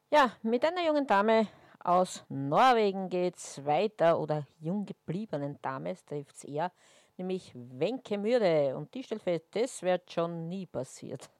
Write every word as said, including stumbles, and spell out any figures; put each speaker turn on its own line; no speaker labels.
Ja, mit einer jungen Dame aus Norwegen geht's weiter oder jung gebliebenen Dame, es trifft's eher, nämlich Wenke Mürde. Und die stellt fest, das wird schon nie passiert.